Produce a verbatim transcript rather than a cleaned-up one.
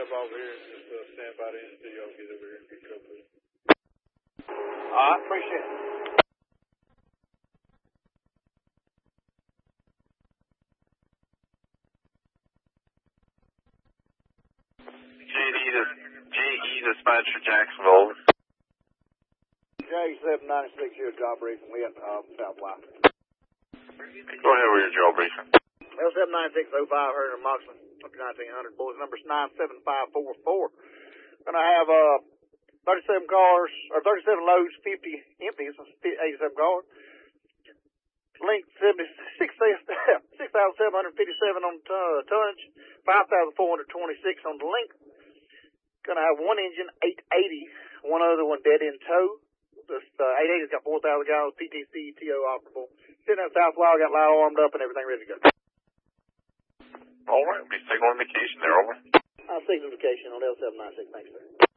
up over here and just uh, stand by the end until y'all get over here and pick it up, please. All right, appreciate it. J D to J E dispatcher Jacksonville. J seven ninety-six here, job briefing. We at uh, South Line. Go ahead with your job briefing. L seven ninety-six oh five, heard in Moxley, up to nineteen hundred. Boys, number's nine seven five four four. Gonna have uh, thirty-seven cars, or thirty-seven loads, fifty empties, eighty-seven cars. Length seventy-six thousand seven hundred fifty-seven on the uh, tonnage, five thousand four hundred twenty-six on the length. Gonna have one engine, eight eighty, one other one dead in tow. This uh, eight eighty's got four thousand gallons, P T C, T O operable. Sitting at South Wild, got loud armed up and everything ready to go. All right, we signal indication there, over. I'll signal indication on L seven ninety-six. Thanks, sir.